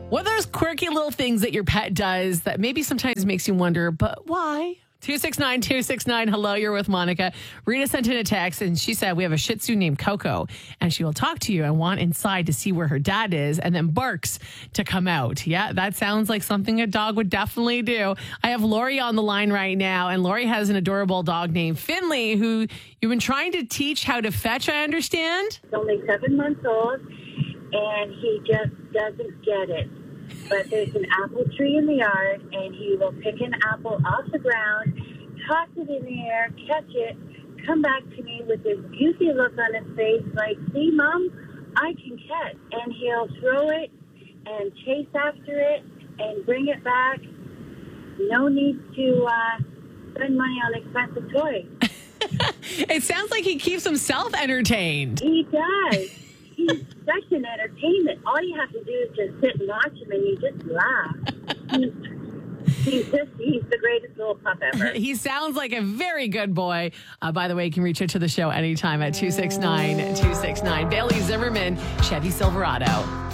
What are those quirky little things that your pet does that maybe sometimes makes you wonder, but why? 269-269. Hello, you're with Monica. Rita sent in a text and she said, we have a Shih Tzu named Coco and she will talk to you and want inside to see where her dad is and then barks to come out. Yeah, that sounds like something a dog would definitely do. I have Lori on the line right now, and Lori has an adorable dog named Finley who you've been trying to teach how to fetch, I understand? He's only 7 months old and he just doesn't get it. But there's an apple tree in the yard, and he will pick an apple off the ground, toss it in the air, catch it, come back to me with this goofy look on his face like, see, Mom, I can catch. And he'll throw it and chase after it and bring it back. No need to spend money on expensive toys. It sounds like he keeps himself entertained. He does. He's such an entertainment. All you have to do is just sit and watch him, and you just laugh. He's the greatest little pup ever. He sounds like a very good boy. By the way, you can reach out to the show anytime at 269-269. Bailey Zimmerman, Chevy Silverado.